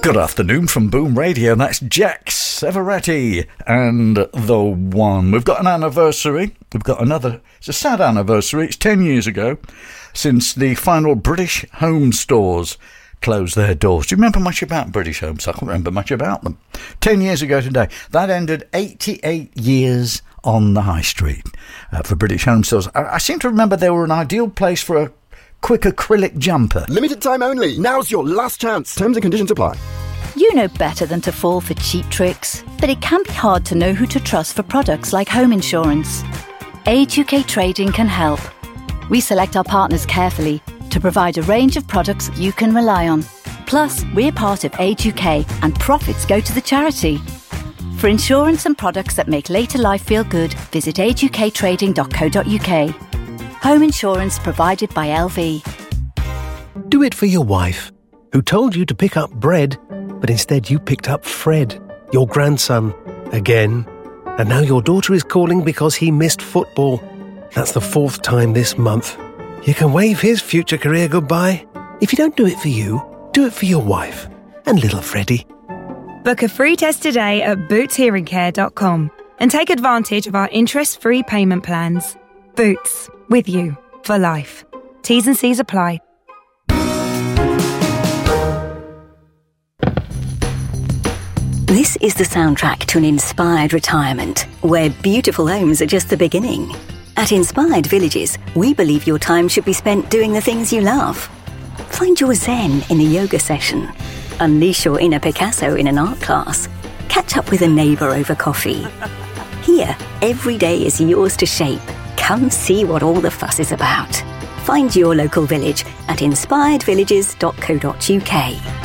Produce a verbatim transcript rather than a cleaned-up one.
Good afternoon from Boom Radio. That's Jack Severetti and The One. We've got an anniversary. We've got another. It's a sad anniversary. It's ten years ago since the final British Home stores closed their doors. Do you remember much about British Homes? I can't remember much about them. Ten years ago today. That ended eighty-eight years on the high street uh, for British Home stores. I, I seem to remember they were an ideal place for a quick acrylic jumper. Limited time only. Now's your last chance. Terms and conditions apply. You know better than to fall for cheap tricks, but it can be hard to know who to trust for products like home insurance. Age U K Trading can help. We select our partners carefully to provide a range of products you can rely on. Plus, we're part of Age U K and profits go to the charity. For insurance and products that make later life feel good, visit age u k trading dot co dot u k. Home insurance provided by L V. Do it for your wife, who told you to pick up bread, but instead you picked up Fred, your grandson, again. And now your daughter is calling because he missed football. That's the fourth time this month. You can wave his future career goodbye. If you don't do it for you, do it for your wife and little Freddie. Book a free test today at boots hearing care dot com and take advantage of our interest-free payment plans. Boots, with you for life. T's and C's apply. This is the soundtrack to an inspired retirement, where beautiful homes are just the beginning. At Inspired Villages, we believe your time should be spent doing the things you love. Find your zen in a yoga session. Unleash your inner Picasso in an art class. Catch up with a neighbour over coffee. Here, every day is yours to shape. Come see what all the fuss is about. Find your local village at inspired villages dot co dot u k.